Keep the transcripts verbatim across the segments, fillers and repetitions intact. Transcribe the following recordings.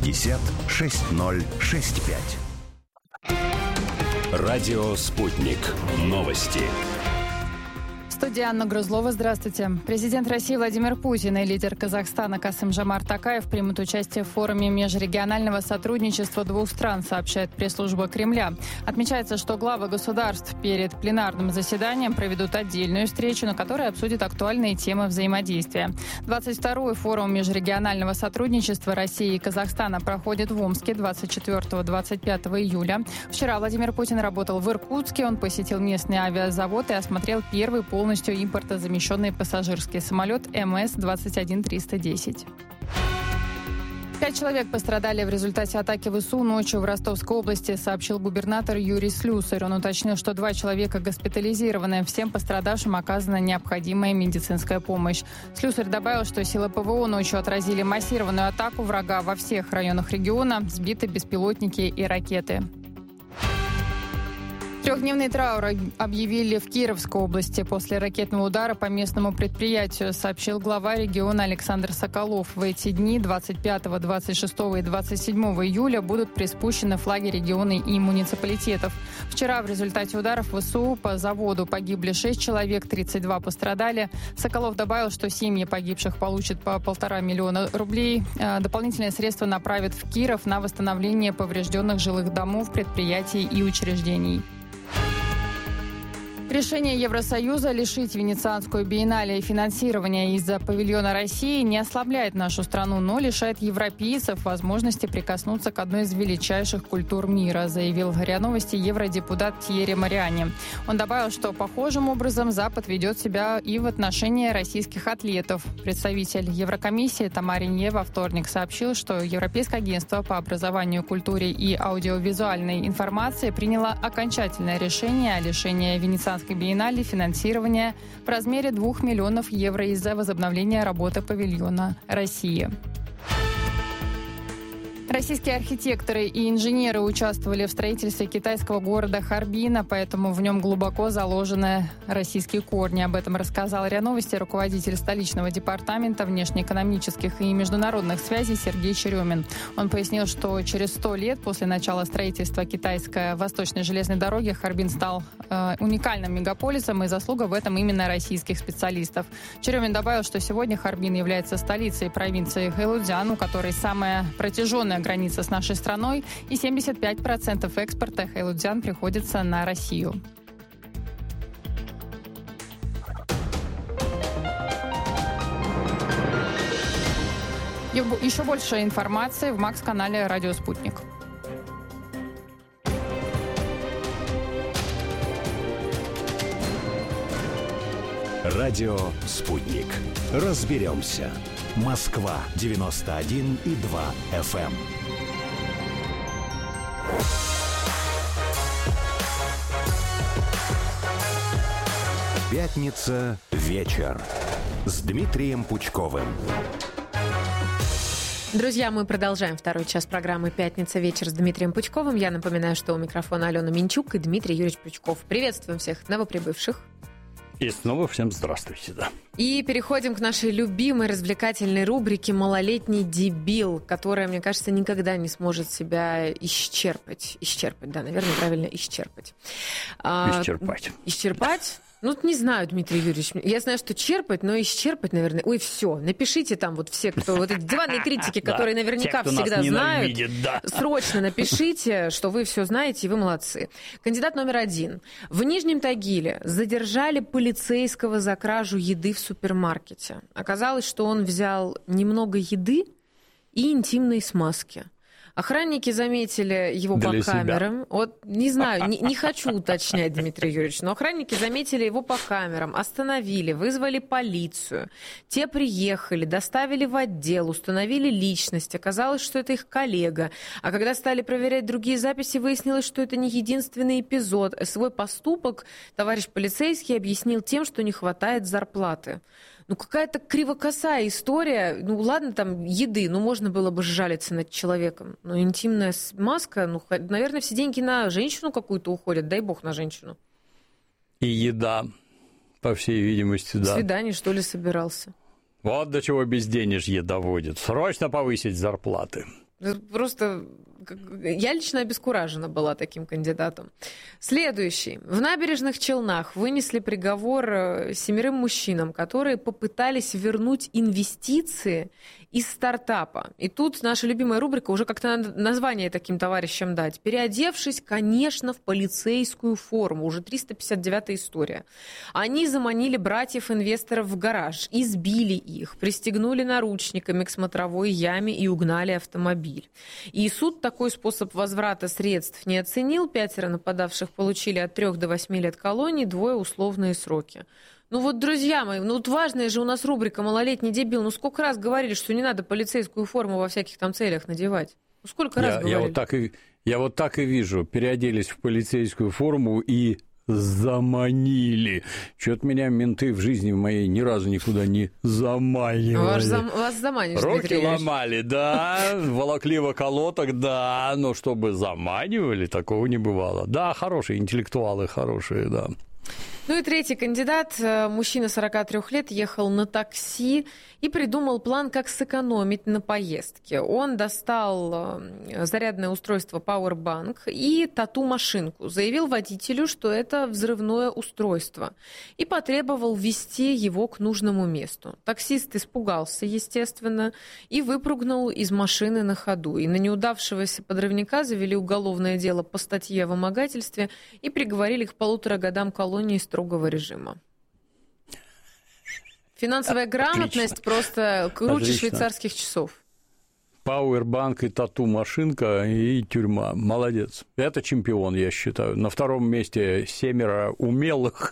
пятьдесят шесть ноль шесть пять. Радио «Спутник». Новости. В студии Анна Грузлова. Здравствуйте. Президент России Владимир Путин и лидер Казахстана Касым-Жомарт Токаев примут участие в форуме межрегионального сотрудничества двух стран, сообщает пресс-служба Кремля. Отмечается, что главы государств перед пленарным заседанием проведут отдельную встречу, на которой обсудят актуальные темы взаимодействия. двадцать второй форум межрегионального сотрудничества России и Казахстана проходит в Омске двадцать четвёртого — двадцать пятого июля. Вчера Владимир Путин работал в Иркутске. Он посетил местный авиазавод и осмотрел первый полностью полностью импортозамещенный пассажирский самолет эм эс двадцать один триста десять. Пять человек пострадали в результате атаки ВСУ ночью в Ростовской области, сообщил губернатор Юрий Слюсарь. Он уточнил, что два человека госпитализированы. Всем пострадавшим оказана необходимая медицинская помощь. Слюсарь добавил, что силы ПВО ночью отразили массированную атаку врага во всех районах региона, сбиты беспилотники и ракеты. Трехдневный траур объявили в Кировской области после ракетного удара по местному предприятию, сообщил глава региона Александр Соколов. В эти дни двадцать пятого, двадцать шестого и двадцать седьмого июля будут приспущены флаги региона и муниципалитетов. Вчера в результате ударов ВСУ по заводу погибли шесть человек, тридцать два пострадали. Соколов добавил, что семьи погибших получат по полтора миллиона рублей. Дополнительные средства направят в Киров на восстановление поврежденных жилых домов, предприятий и учреждений. Решение Евросоюза лишить Венецианскую биеннале финансирования из-за павильона России не ослабляет нашу страну, но лишает европейцев возможности прикоснуться к одной из величайших культур мира, заявил РИА Новости евродепутат Тьерри Мариани. Он добавил, что похожим образом Запад ведет себя и в отношении российских атлетов. Представитель Еврокомиссии Тамара Нье во вторник сообщил, что Европейское агентство по образованию, культуре и аудиовизуальной информации приняло окончательное решение о лишении Венецианской биеннале финансирования в размере двух миллионов евро из-за возобновления работы павильона России. Российские архитекторы и инженеры участвовали в строительстве китайского города Харбина, поэтому в нем глубоко заложены российские корни. Об этом рассказал РИА Новости руководитель столичного департамента внешнеэкономических и международных связей Сергей Черемин. Он пояснил, что через сто лет после начала строительства китайской восточной железной дороги Харбин стал э, уникальным мегаполисом, и заслуга в этом именно российских специалистов. Черемин добавил, что сегодня Харбин является столицей провинции Хэлудзян, у которой самая протяженная граница с нашей страной, и семьдесят пять процентов экспорта хэлудзян приходится на Россию. Еще больше информации в Макс-канале «Радио Спутник». Радио «Спутник». Разберемся. Москва девяносто один и два эф эм. Пятница. Вечер. С Дмитрием Пучковым. Друзья, мы продолжаем второй час программы «Пятница. Вечер» с Дмитрием Пучковым. Я напоминаю, что у микрофона Алена Минчук и Дмитрий Юрьевич Пучков. Приветствуем всех новоприбывших. И снова всем здравствуйте, да. И переходим к нашей любимой развлекательной рубрике «Малолетний дебил», которая, мне кажется, никогда не сможет себя исчерпать. Исчерпать, да, наверное, правильно, исчерпать. Исчерпать. А, исчерпать? Ну, не знаю, Дмитрий Юрьевич. Я знаю, что черпать, но исчерпать, наверное... Ой, все, напишите там вот все, кто... Вот эти диванные критики, которые наверняка всегда знают. Срочно напишите, что вы все знаете, и вы молодцы. Кандидат номер один. В Нижнем Тагиле задержали полицейского за кражу еды в супермаркете. Оказалось, что он взял немного еды и интимной смазки. Охранники заметили его Для по себя. камерам. Вот не знаю, не, не хочу уточнять, Дмитрий Юрьевич, но охранники заметили его по камерам, остановили, вызвали полицию. Те приехали, доставили в отдел, установили личность. Оказалось, что это их коллега. А когда стали проверять другие записи, выяснилось, что это не единственный эпизод. Свой поступок товарищ полицейский объяснил тем, что не хватает зарплаты. Ну, какая-то кривокосая история. Ну, ладно, там, еды, ну, можно было бы сжалиться над человеком. Но интимная маска, ну, наверное, все деньги на женщину какую-то уходят. Дай бог на женщину. И еда, по всей видимости, да. Свидание, что ли, собирался. Вот до чего безденежье доводит. Срочно повысить зарплаты. Просто я лично обескуражена была таким кандидатом. Следующий. В Набережных Челнах вынесли приговор семерым мужчинам, которые попытались вернуть инвестиции из стартапа. И тут наша любимая рубрика, уже как-то надо название таким товарищам дать. Переодевшись, конечно, в полицейскую форму. Уже триста пятьдесят девятая история. Они заманили братьев-инвесторов в гараж, избили их, пристегнули наручниками к смотровой яме и угнали автомобиль. И суд такой способ возврата средств не оценил. Пятеро нападавших получили от трех до восьми лет колонии, двое условные сроки. Ну вот, друзья мои, ну вот важная же у нас рубрика «Малолетний дебил». Ну сколько раз говорили, что не надо полицейскую форму во всяких там целях надевать? Ну сколько раз я, говорили? Я вот, так и, я вот так и вижу. Переоделись в полицейскую форму и заманили. Чё-то меня менты в жизни моей ни разу никуда не заманивали. Вас, зам, вас заманишь, Руки ломали, да, волокли в околоток, да, но чтобы заманивали, такого не бывало. Да, хорошие интеллектуалы, хорошие, да. Ну и третий кандидат, мужчина сорока трёх лет, ехал на такси и придумал план, как сэкономить на поездке. Он достал зарядное устройство Powerbank и тату-машинку. Заявил водителю, что это взрывное устройство, и потребовал везти его к нужному месту. Таксист испугался, естественно, и выпрыгнул из машины на ходу. И на неудавшегося подрывника завели уголовное дело по статье о вымогательстве и приговорили к полутора годам колонии строгого режима. Финансовая грамотность Отлично. Просто круче Отлично. Швейцарских часов. Пауэрбанк и тату-машинка и тюрьма. Молодец. Это чемпион, я считаю. На втором месте семеро умелых,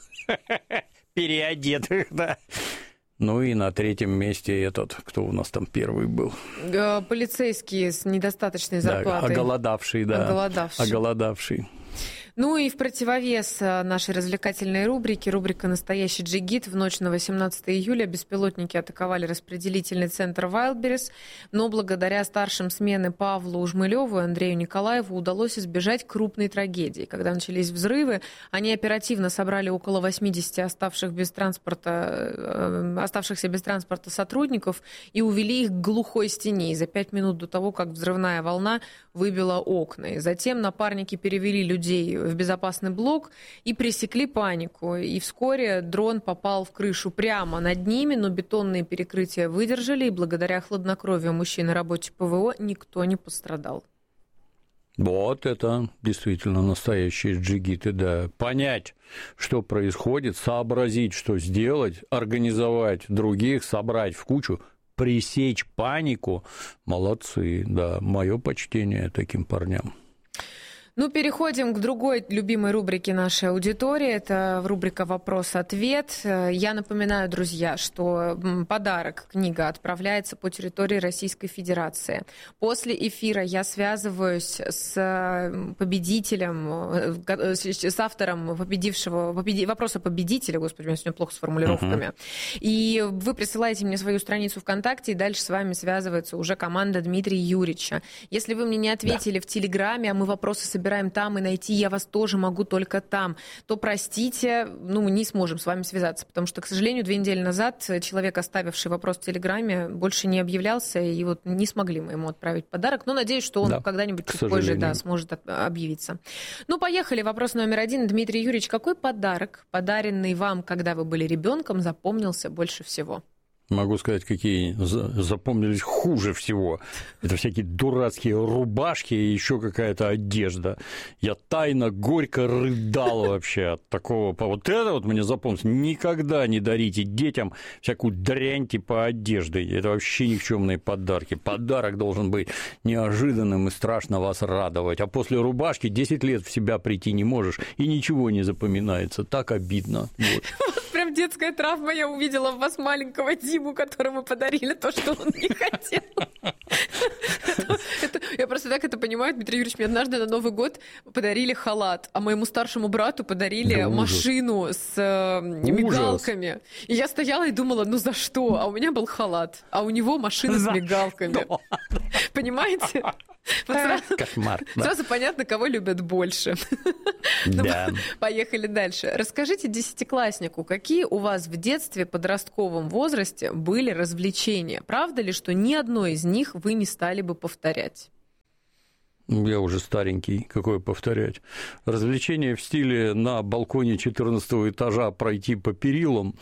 переодетых, да. Ну и на третьем месте этот, кто у нас там первый был? Полицейские с недостаточной зарплатой. Да, оголодавший, да. Оголодавший. Оголодавший. Ну и в противовес нашей развлекательной рубрике, рубрика «Настоящий джигит». В ночь на восемнадцатое июля беспилотники атаковали распределительный центр Wildberries, но благодаря старшим смены Павлу Ужмылёву и Андрею Николаеву удалось избежать крупной трагедии. Когда начались взрывы, они оперативно собрали около восьмидесяти оставших без транспорта, оставшихся без транспорта сотрудников и увели их к глухой стене. И за пять минут до того, как взрывная волна выбила окна. И затем напарники перевели людей в безопасный блок и пресекли панику. И вскоре дрон попал в крышу прямо над ними, но бетонные перекрытия выдержали, и благодаря хладнокровию мужчин и рабочих ПВО никто не пострадал. Вот это действительно настоящие джигиты, да. Понять, что происходит, сообразить, что сделать, организовать других, собрать в кучу, пресечь панику. Молодцы, да. Мое почтение таким парням. Ну, переходим к другой любимой рубрике нашей аудитории. Это рубрика «Вопрос-ответ». Я напоминаю, друзья, что подарок, книга, отправляется по территории Российской Федерации. После эфира я связываюсь с победителем, с автором победившего, победи, вопроса победителя, господи, у меня сегодня плохо с формулировками. Uh-huh. И вы присылаете мне свою страницу ВКонтакте, и дальше с вами связывается уже команда Дмитрия Юрьевича. Если вы мне не ответили да. в Телеграме, а мы вопросы собираем собираем там, и найти я вас тоже могу только там, то, простите, ну, мы не сможем с вами связаться, потому что, к сожалению, две недели назад человек, оставивший вопрос в Телеграме, больше не объявлялся, и вот не смогли мы ему отправить подарок, но надеюсь, что он да, когда-нибудь чуть позже да, сможет объявиться. Ну, поехали. Вопрос номер один. Дмитрий Юрьевич, какой подарок, подаренный вам, когда вы были ребенком, запомнился больше всего? Могу сказать, какие запомнились хуже всего. Это всякие дурацкие рубашки и еще какая-то одежда. Я тайно, горько рыдал вообще от такого. Вот это вот мне запомнилось. Никогда не дарите детям всякую дрянь типа одежды. Это вообще никчемные подарки. Подарок должен быть неожиданным и страшно вас радовать. А после рубашки десять лет в себя прийти не можешь, и ничего не запоминается. Так обидно. Вот. Прям детская травма. Я увидела в вас маленького Диму, которому подарили то, что он не хотел. Я просто так это понимаю, Дмитрий Юрьевич, мне однажды на Новый год подарили халат, а моему старшему брату подарили машину с мигалками. И я стояла и думала, ну за что? А у меня был халат, а у него машина с мигалками. Понимаете? Вот сразу, Кошмар. Да. Сразу понятно, кого любят больше. Да. Ну, поехали дальше. Расскажите десятикласснику, какие у вас в детстве, подростковом возрасте были развлечения? Правда ли, что ни одно из них вы не стали бы повторять? Я уже старенький, какое повторять. Развлечение в стиле на балконе четырнадцатого этажа пройти по перилам.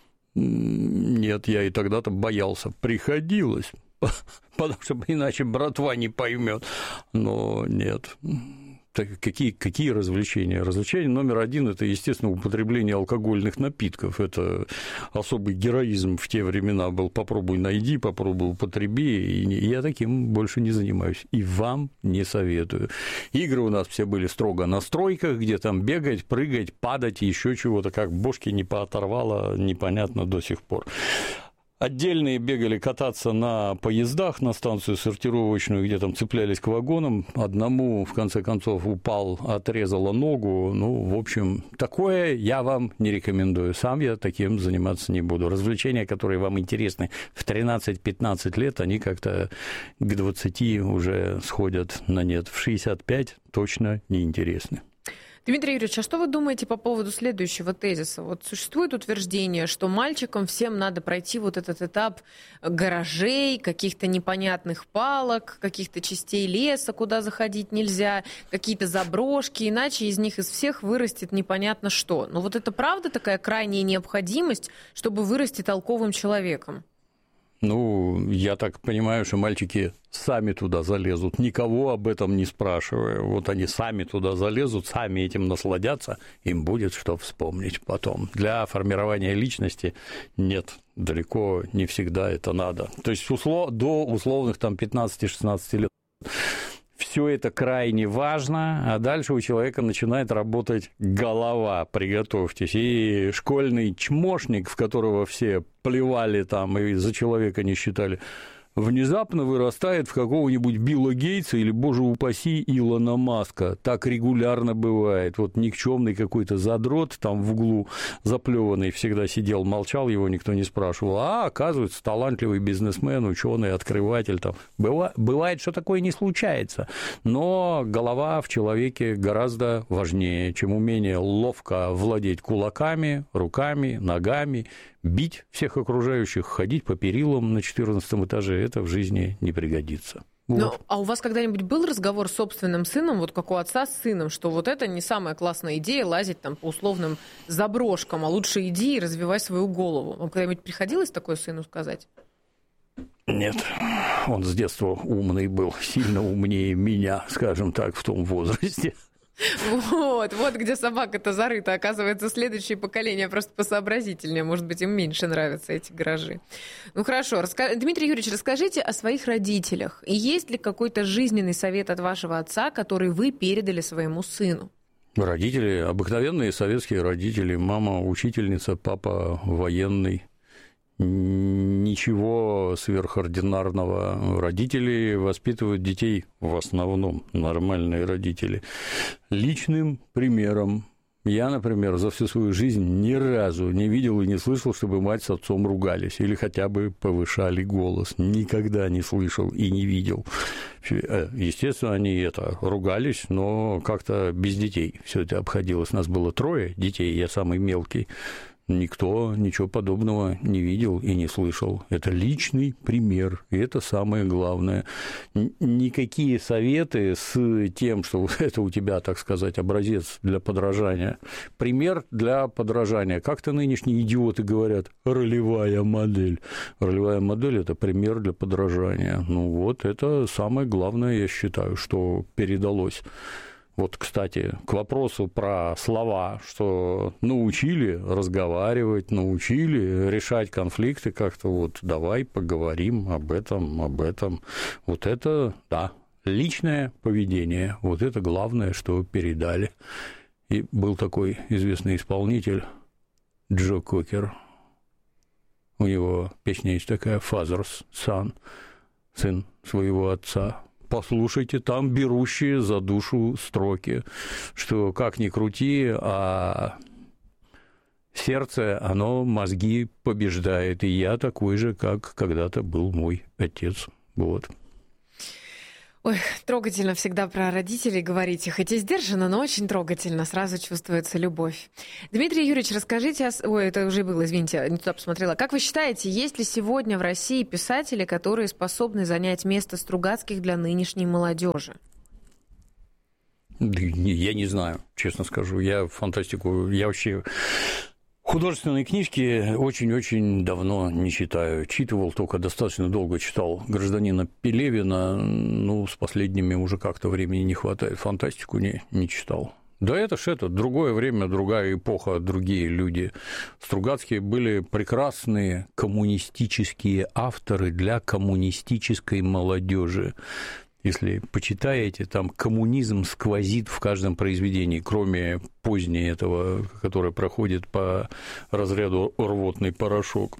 Нет, я и тогда-то боялся. Приходилось, потому что иначе братва не поймет. Но нет. Так какие, какие развлечения? Развлечение номер один – это, естественно, употребление алкогольных напитков. Это особый героизм в те времена был. Попробуй найди, попробуй употреби. И я таким больше не занимаюсь. И вам не советую. Игры у нас все были строго на стройках, где там бегать, прыгать, падать, еще чего-то, как бошки не пооторвало, непонятно до сих пор. Отдельные бегали кататься на поездах на станцию сортировочную, где там цеплялись к вагонам. Одному, в конце концов, упал, отрезала ногу. Ну, в общем, такое я вам не рекомендую. Сам я таким заниматься не буду. Развлечения, которые вам интересны в тринадцать-пятнадцать лет, они как-то к двадцати уже сходят на нет. В шестьдесят пять точно неинтересны. Дмитрий Юрьевич, а что вы думаете по поводу следующего тезиса? Вот существует утверждение, что мальчикам всем надо пройти вот этот этап гаражей, каких-то непонятных палок, каких-то частей леса, куда заходить нельзя, какие-то заброшки, иначе из них из всех вырастет непонятно что. Но вот это правда такая крайняя необходимость, чтобы вырасти толковым человеком? Ну, я так понимаю, что мальчики сами туда залезут, никого об этом не спрашивая. Вот они сами туда залезут, сами этим насладятся, им будет что вспомнить потом. Для формирования личности нет, далеко не всегда это надо. То есть услов... до условных там пятнадцати-шестнадцати лет все это крайне важно, а дальше у человека начинает работать голова, приготовьтесь. И школьный чмошник, в которого все плевали там и за человека не считали, внезапно вырастает в какого-нибудь Билла Гейтса или, боже упаси, Илона Маска. Так регулярно бывает. Вот никчемный какой-то задрот там в углу заплеванный всегда сидел, молчал, его никто не спрашивал. А, оказывается, талантливый бизнесмен, ученый, открыватель. Там. Бывает, бывает, что такое не случается. Но голова в человеке гораздо важнее, чем умение ловко владеть кулаками, руками, ногами, бить всех окружающих, ходить по перилам на четырнадцатом этаже, это в жизни не пригодится. Вот. Ну, а у вас когда-нибудь был разговор с собственным сыном, вот как у отца с сыном, что вот это не самая классная идея лазить там по условным заброшкам, а лучше иди и развивай свою голову? Вам когда-нибудь приходилось такое сыну сказать? Нет, он с детства умный был, сильно умнее меня, скажем так, в том возрасте. Вот, вот где собака-то зарыта. Оказывается, следующее поколение просто посообразительнее. Может быть, им меньше нравятся эти гаражи. Ну, хорошо. Раска... Дмитрий Юрьевич, расскажите о своих родителях. И есть ли какой-то жизненный совет от вашего отца, который вы передали своему сыну? Родители, обыкновенные советские родители. Мама учительница, папа военный. Ничего сверхординарного. Родители воспитывают детей, в основном нормальные родители, личным примером. Я, например, за всю свою жизнь ни разу не видел и не слышал, чтобы мать с отцом ругались или хотя бы повышали голос. Никогда не слышал и не видел. Естественно, они это ругались, но как-то без детей все это обходилось. Нас было трое детей, я самый мелкий. Никто ничего подобного не видел и не слышал. Это личный пример, и это самое главное. Никакие советы с тем, что это у тебя, так сказать, образец для подражания, пример для подражания. Как-то нынешние идиоты говорят, ролевая модель. Ролевая модель – это пример для подражания. Ну вот, это самое главное, я считаю, что передалось. Вот, кстати, к вопросу про слова, что научили разговаривать, научили решать конфликты как-то, вот давай поговорим об этом, об этом. Вот это, да, личное поведение, вот это главное, что передали. И был такой известный исполнитель Джо Кокер. У него песня есть такая «Father's Son», сын своего отца. Послушайте, там берущие за душу строки, что как ни крути, а сердце, оно мозги побеждает, и я такой же, как когда-то был мой отец. Вот. Ой, трогательно всегда про родителей говорите, хоть и сдержанно, но очень трогательно, сразу чувствуется любовь. Дмитрий Юрьевич, расскажите, о... ой, это уже было, извините, не туда посмотрела. Как вы считаете, есть ли сегодня в России писатели, которые способны занять место Стругацких для нынешней молодежи? Я не знаю, честно скажу. Я фантастику, я вообще художественные книжки очень-очень давно не читаю. Читывал, только достаточно долго читал «Гражданина Пелевина», ну, с последними уже как-то времени не хватает. Фантастику не, не читал. Да это ж это, другое время, другая эпоха, другие люди. Стругацкие были прекрасные коммунистические авторы для коммунистической молодежи. Если почитаете, там коммунизм сквозит в каждом произведении, кроме позднего этого, которое проходит по разряду рвотный порошок.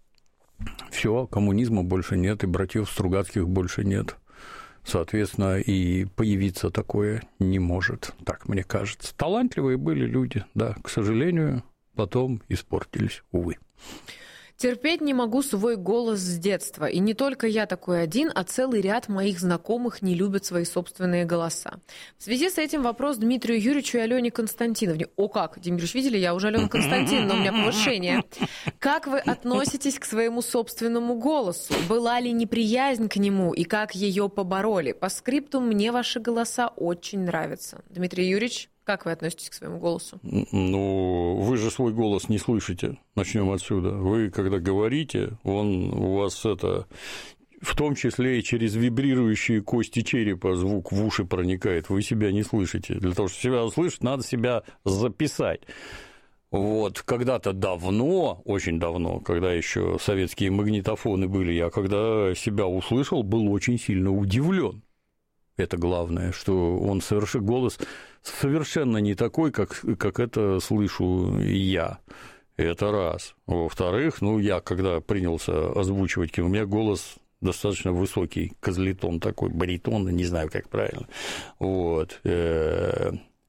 Все, коммунизма больше нет, и братьев Стругацких больше нет. Соответственно, и появиться такое не может, так мне кажется. Талантливые были люди, да, к сожалению, потом испортились, увы. Терпеть не могу свой голос с детства. И не только я такой один, а целый ряд моих знакомых не любят свои собственные голоса. В связи с этим вопрос Дмитрию Юрьевичу и Алене Константиновне. О как, Дмитрий Юрьевич, видели, я уже Алена Константиновна, у меня повышение. Как вы относитесь к своему собственному голосу? Была ли неприязнь к нему и как ее побороли? По скрипту мне ваши голоса очень нравятся. Дмитрий Юрьевич, как вы относитесь к своему голосу? Ну, вы же свой голос не слышите. Начнем отсюда. Вы, когда говорите, он у вас это, в том числе и через вибрирующие кости черепа звук в уши проникает. Вы себя не слышите. Для того, чтобы себя услышать, надо себя записать. Вот, когда-то давно, очень давно, когда еще советские магнитофоны были, я когда себя услышал, был очень сильно удивлен. Это главное, что он соверш... голос совершенно не такой, как, как это слышу я. Это раз. Во-вторых, ну, я когда принялся озвучивать, у меня голос достаточно высокий, козлетон такой, баритон, не знаю, как правильно. Вот. А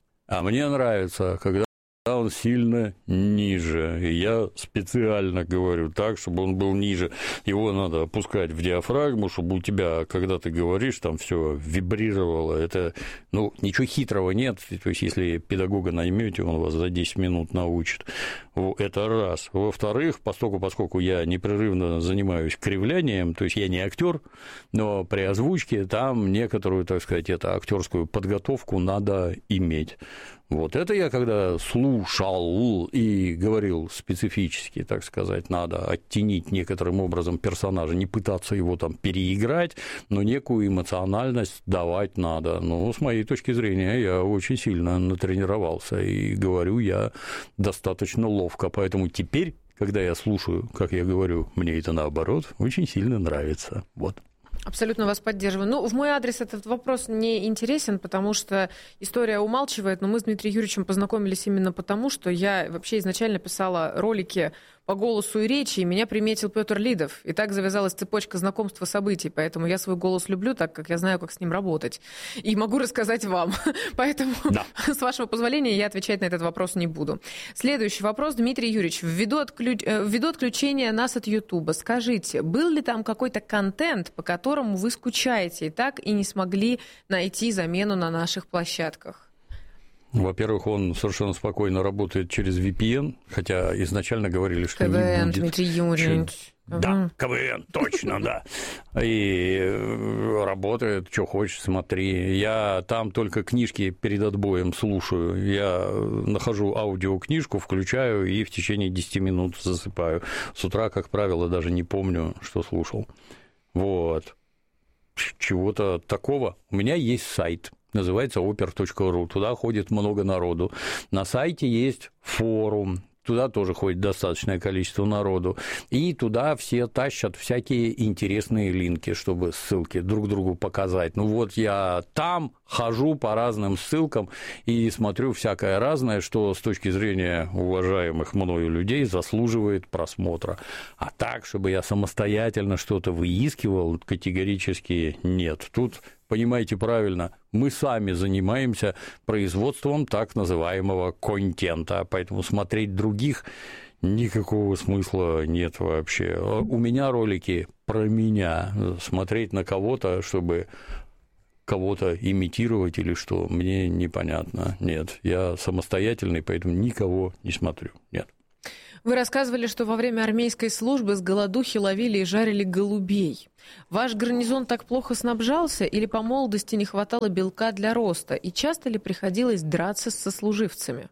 мне нравится, когда он сильно ниже. И я специально говорю так, чтобы он был ниже. Его надо опускать в диафрагму, чтобы у тебя, когда ты говоришь, там все вибрировало. Это, ну, ничего хитрого нет. То есть, если педагога наймете, он вас за десять минут научит. Это раз. Во-вторых, поскольку, поскольку я непрерывно занимаюсь кривлянием, то есть я не актер, но при озвучке там некоторую, так сказать, это актерскую подготовку надо иметь. Вот это я когда слушал и говорил специфически, так сказать, надо оттенить некоторым образом персонажа, не пытаться его там переиграть, но некую эмоциональность давать надо. Но с моей точки зрения я очень сильно натренировался, и говорю я достаточно ловко, поэтому теперь, когда я слушаю, как я говорю, мне это наоборот очень сильно нравится. Вот. Абсолютно вас поддерживаю. Ну, в мой адрес этот вопрос не интересен, потому что история умалчивает, но мы с Дмитрием Юрьевичем познакомились именно потому, что я вообще изначально писала ролики по голосу и речи, и меня приметил Петр Лидов. И так завязалась цепочка знакомства событий, поэтому я свой голос люблю, так как я знаю, как с ним работать. И могу рассказать вам. Поэтому, да. С вашего позволения, я отвечать на этот вопрос не буду. Следующий вопрос, Дмитрий Юрьевич. Ввиду, отключ... Ввиду отключения нас от Ютуба, скажите, был ли там какой-то контент, по которому вы скучаете и так и не смогли найти замену на наших площадках? Во-первых, он совершенно спокойно работает через ви пи эн, хотя изначально говорили, что КВН, не будет. Дмитрий Юрьевич. Да, КВН, точно, да. И работает, что хочешь, смотри. Я там только книжки перед отбоем слушаю. Я нахожу аудиокнижку, включаю и в течение десяти минут засыпаю. С утра, как правило, даже не помню, что слушал. Вот. Чего-то такого. У меня есть сайт. Называется опер точка ру. Туда ходит много народу. На сайте есть форум. Туда тоже ходит достаточное количество народу. И туда все тащат всякие интересные линки, чтобы ссылки друг другу показать. Ну вот я там хожу по разным ссылкам и смотрю всякое разное, что с точки зрения уважаемых мною людей заслуживает просмотра. А так, чтобы я самостоятельно что-то выискивал, категорически нет. Тут, понимаете правильно, мы сами занимаемся производством так называемого контента, поэтому смотреть других никакого смысла нет вообще. У меня ролики про меня, смотреть на кого-то, чтобы кого-то имитировать или что, мне непонятно. Нет, я самостоятельный, поэтому никого не смотрю. Нет. Вы рассказывали, что во время армейской службы с голодухи ловили и жарили голубей. Ваш гарнизон так плохо снабжался или по молодости не хватало белка для роста? И часто ли приходилось драться с сослуживцами?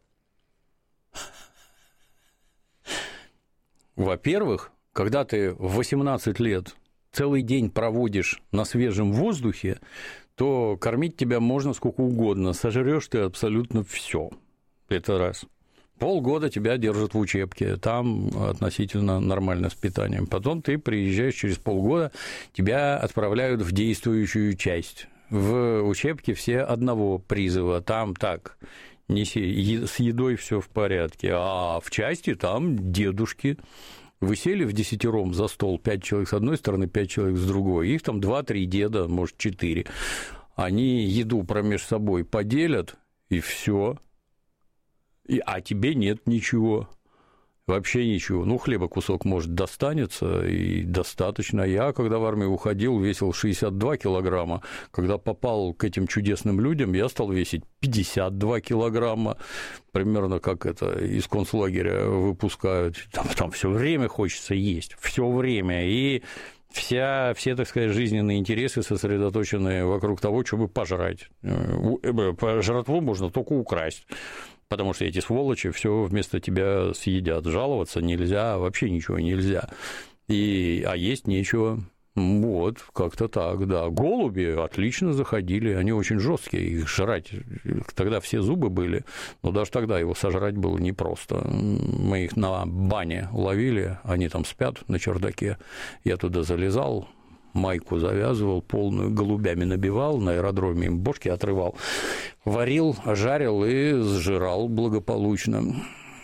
Во-первых, когда ты в восемнадцать лет целый день проводишь на свежем воздухе, то кормить тебя можно сколько угодно, сожрёшь ты абсолютно всё. Это раз. Полгода тебя держат в учебке, там относительно нормально с питанием. Потом ты приезжаешь через полгода, тебя отправляют в действующую часть. В учебке все одного призыва, там так, неси, с едой все в порядке, а в части там дедушки. Вы сели в десятером за стол, пять человек с одной стороны, пять человек с другой, их там два-три деда, может, четыре. Они еду промеж собой поделят, и все. И, а тебе нет ничего, вообще ничего. Ну, хлеба кусок, может, достанется, и достаточно. Я, когда в армию уходил, весил шестьдесят два килограмма. Когда попал к этим чудесным людям, я стал весить пятьдесят два килограмма. Примерно как это из концлагеря выпускают. Там, там все время хочется есть, все время. И Вся, все, так сказать, жизненные интересы сосредоточены вокруг того, чтобы пожрать. Жратву можно только украсть, потому что эти сволочи все вместо тебя съедят. Жаловаться нельзя, вообще ничего нельзя. И, а есть нечего. Вот, как-то так, да. Голуби отлично заходили, они очень жесткие, их жрать, тогда все зубы были, но даже тогда его сожрать было непросто. Мы их на бане ловили, они там спят на чердаке, я туда залезал, майку завязывал, полную голубями набивал, на аэродроме им бошки отрывал, варил, жарил и сжирал благополучно.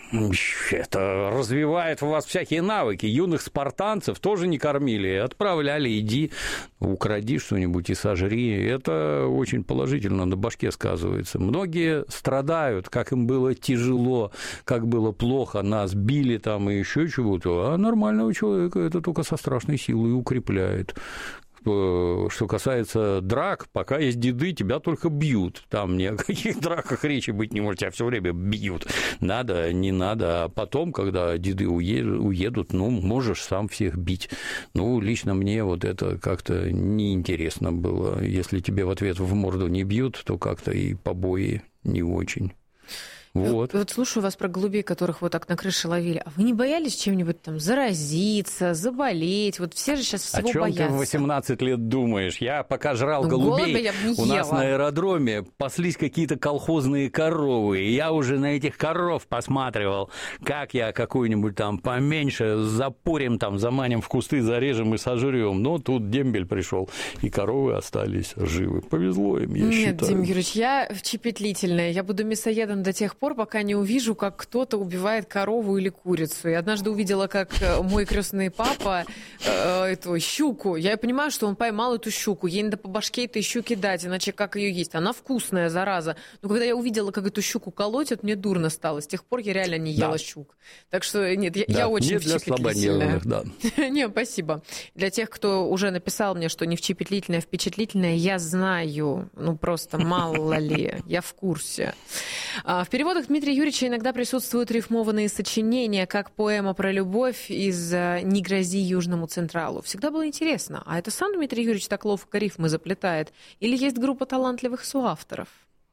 Это развивает в вас всякие навыки. Юных спартанцев тоже не кормили, отправляли, иди, укради что-нибудь и сожри. Это очень положительно на башке сказывается. Многие страдают, как им было тяжело, как было плохо, нас били там и еще чего-то, а нормального человека это только со страшной силой укрепляет. Что касается драк, пока есть деды, тебя только бьют. Там ни о каких драках речи быть не может, тебя все время бьют. Надо, не надо. А потом, когда деды уедут, ну, можешь сам всех бить. Ну, лично мне вот это как-то неинтересно было. Если тебе в ответ в морду не бьют, то как-то и побои не очень. Вот. вот слушаю вас про голубей, которых вот так на крыше ловили. А вы не боялись чем-нибудь там заразиться, заболеть? Вот все же сейчас всего боятся. О чем боятся. ты в восемнадцать лет думаешь? Я пока жрал ну, голубей, я бы не у ела. нас на аэродроме паслись какие-то колхозные коровы. И я уже на этих коров посматривал, как я какую-нибудь там поменьше запорим, там, заманим в кусты, зарежем и сожрем. Но тут дембель пришел, и коровы остались живы. Повезло им, я Нет, считаю. Нет, Дим Юрьевич, я впечатлительная. Я буду мясоедом до тех пор, пока не увижу, как кто-то убивает корову или курицу. Я однажды увидела, как мой крестный папа э, эту щуку. Я понимаю, что он поймал эту щуку. Ей надо по башке этой щуки дать, иначе как ее есть? Она вкусная, зараза. Но когда я увидела, как эту щуку колотят, мне дурно стало. С тех пор я реально не ела да. щук. Так что нет, я, да. я очень не для впечатлительная. Да. Не, спасибо. Для тех, кто уже написал мне, что не впечатлительная, а впечатлительная, я знаю. Ну, просто мало ли. Я в курсе. В переводах Дмитрия Юрьевича иногда присутствуют рифмованные сочинения, как поэма про любовь из «Не грози Южному Централу». Всегда было интересно, а это сам Дмитрий Юрьевич так ловко рифмы заплетает? Или есть группа талантливых соавторов?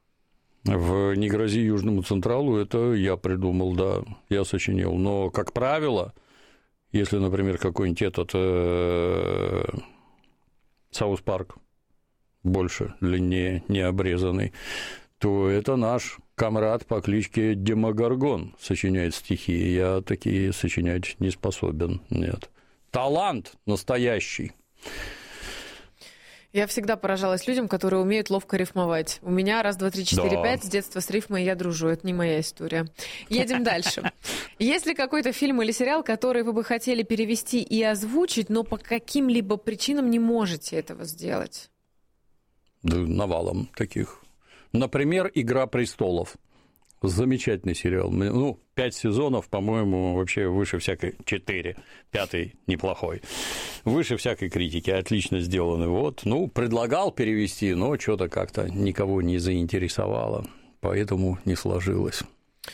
В «Не грози Южному Централу» это я придумал, да, я сочинил. Но, как правило, если, например, какой-нибудь этот э, Саус Парк больше, длиннее, не обрезанный, то это наш комрад по кличке Демогоргон сочиняет стихи. Я такие сочинять не способен, нет. Талант настоящий. Я всегда поражалась людям, которые умеют ловко рифмовать. У меня раз, два, три, четыре, да. пять, с детства с рифмой я дружу. Это не моя история. Едем дальше. Есть ли какой-то фильм или сериал, который вы бы хотели перевести и озвучить, но по каким-либо причинам не можете этого сделать? Да, навалом таких. Например, «Игра престолов». Замечательный сериал. Ну, пять сезонов, по-моему, вообще выше всякой... Четыре. Пятый неплохой. Выше всякой критики. Отлично сделаны. Вот. Ну, предлагал перевести, но что-то как-то никого не заинтересовало. Поэтому не сложилось.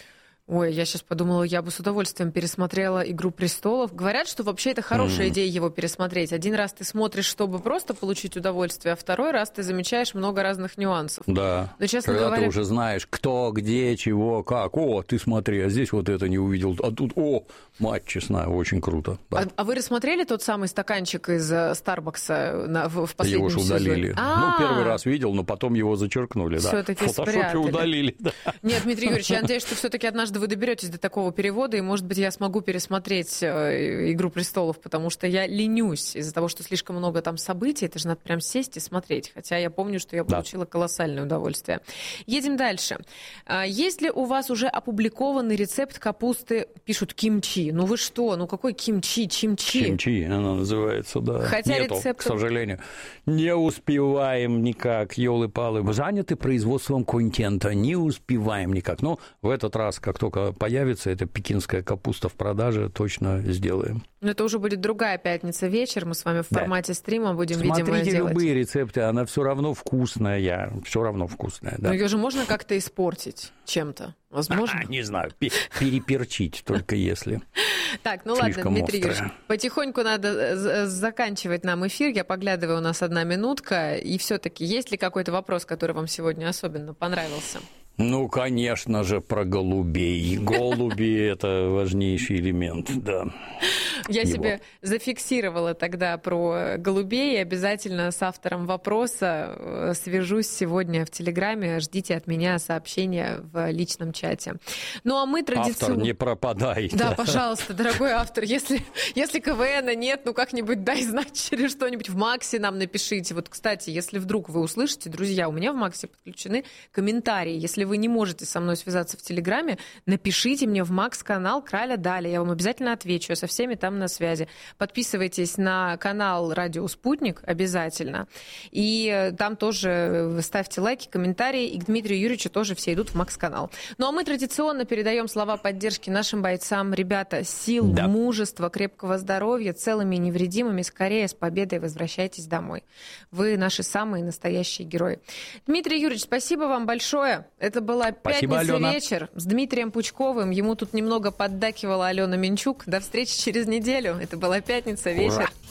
Ой, я сейчас подумала, я бы с удовольствием пересмотрела «Игру престолов». Говорят, что вообще это хорошая mm. идея его пересмотреть. Один раз ты смотришь, чтобы просто получить удовольствие, а второй раз ты замечаешь много разных нюансов. Да, но, честно когда говоря... ты уже знаешь, кто, где, чего, как. О, ты смотри, а здесь вот это не увидел, а тут, о, мать честная, очень круто. Да. А, а вы рассмотрели тот самый стаканчик из Старбакса на, в, в последнем сезоне? Его же удалили. А-а-а. Ну, первый раз видел, но потом его зачеркнули. Всё-таки да. В фотошопе удалили. Да. Нет, Дмитрий Юрьевич, я надеюсь, что все-таки однажды вы доберетесь до такого перевода, и, может быть, я смогу пересмотреть «Игру престолов», потому что я ленюсь из-за того, что слишком много там событий, это же надо прям сесть и смотреть, хотя я помню, что я получила да. колоссальное удовольствие. Едем дальше. Есть ли у вас уже опубликованный рецепт капусты, пишут, кимчи? Ну вы что, ну какой кимчи, чимчи? Кимчи, она называется, да. Хотя Нету, рецепт... к сожалению. Не успеваем никак, елы-палы. Мы заняты производством контента, не успеваем никак. Но в этот раз, как только появится эта пекинская капуста в продаже, точно сделаем. Но это уже будет другая пятница вечер, мы с вами в да. формате стрима будем, Смотрите видимо, делать. Смотрите любые рецепты, она все равно вкусная, все равно вкусная. Да. Но ее же можно как-то испортить чем-то, возможно? А, не знаю, переперчить только если. Так, ну ладно, Дмитрий Юрьевич, потихоньку надо заканчивать нам эфир. Я поглядываю, у нас одна минутка. И все-таки есть ли какой-то вопрос, который вам сегодня особенно понравился? Ну, конечно же, про голубей. Голуби – это важнейший элемент, да. Я его. себе зафиксировала тогда про голубей, и обязательно с автором вопроса свяжусь сегодня в Телеграме. Ждите от меня сообщения в личном чате. Ну, а мы традиционно... Автор, не пропадай. Да, пожалуйста, дорогой автор, если, если КВНа нет, ну, как-нибудь дай знать через что-нибудь в Максе нам напишите. Вот, кстати, если вдруг вы услышите, друзья, у меня в Максе подключены комментарии. Если вы не можете со мной связаться в Телеграме, напишите мне в Макс-канал «Краля Даля». Я вам обязательно отвечу. Я со всеми там на связи. Подписывайтесь на канал «Радио Спутник» обязательно. И там тоже ставьте лайки, комментарии. И к Дмитрию Юрьевичу тоже все идут в Макс-канал. Ну, а мы традиционно передаем слова поддержки нашим бойцам. Ребята, сил, да. мужества, крепкого здоровья, целыми и невредимыми. Скорее с победой возвращайтесь домой. Вы наши самые настоящие герои. Дмитрий Юрьевич, спасибо вам большое. Это была Спасибо, пятница Алена. вечер с Дмитрием Пучковым. Ему тут немного поддакивала Алена Минчук. До встречи через неделю. Это была пятница вечер. Ура.